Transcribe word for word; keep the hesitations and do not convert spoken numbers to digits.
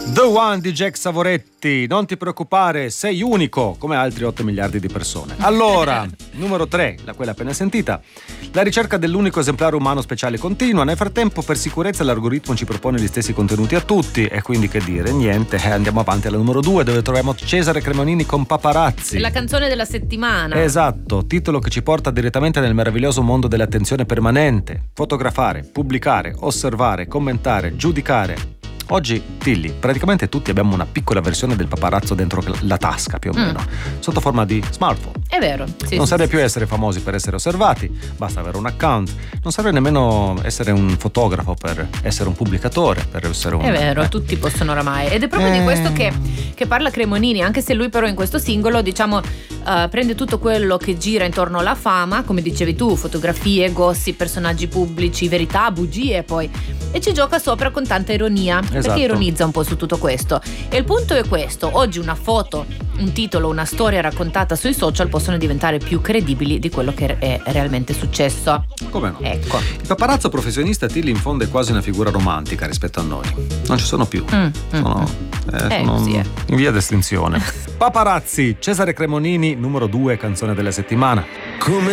The One di Jack Savoretti. Non ti preoccupare, sei unico come altri otto miliardi di persone. Allora, numero tre, la quella appena sentita. La ricerca dell'unico esemplare umano speciale continua. Nel frattempo, per sicurezza, l'algoritmo ci propone gli stessi contenuti a tutti. E quindi che dire? Niente, eh, andiamo avanti alla numero due, dove troviamo Cesare Cremonini con Paparazzi. La canzone della settimana. Esatto, titolo che ci porta direttamente nel meraviglioso mondo dell'attenzione permanente. Fotografare, pubblicare, osservare, commentare, giudicare. Oggi, Tilly, praticamente tutti abbiamo una piccola versione del paparazzo dentro la tasca, più o meno, mm. sotto forma di smartphone. È vero. Sì, non sì, serve sì, più sì. essere famosi per essere osservati, basta avere un account. Non serve nemmeno essere un fotografo per essere un pubblicatore, per essere un... È vero, eh. tutti possono oramai. Ed è proprio eh. di questo che, che parla Cremonini, anche se lui però in questo singolo, diciamo, uh, prende tutto quello che gira intorno alla fama, come dicevi tu, fotografie, gossip, personaggi pubblici, verità, bugie poi, e ci gioca sopra con tanta ironia, esatto. perché ironizza un po' su tutto questo. E il punto è questo: oggi una foto, un titolo, una storia raccontata sui social possono diventare più credibili di quello che è realmente successo. Come no? Ecco. Il paparazzo professionista, Tilly, in fondo è quasi una figura romantica rispetto a noi. Non ci sono più. Mm, sono, mm, eh, eh, sono così è. in via d'estinzione. Paparazzi, Cesare Cremonini, numero due, canzone della settimana. Come